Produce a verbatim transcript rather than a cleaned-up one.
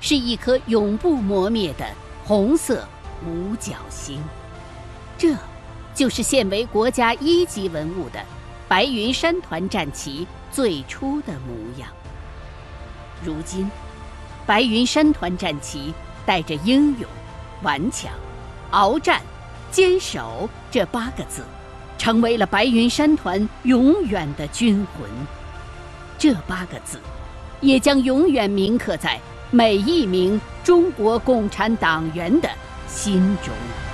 是一颗永不磨灭的红色五角星。这，就是现为国家一级文物的白云山团战旗最初的模样。如今，白云山团战旗带着英勇、顽强、鏖战、坚守这八个字，成为了白云山团永远的军魂。这八个字，也将永远铭刻在每一名中国共产党员的心中。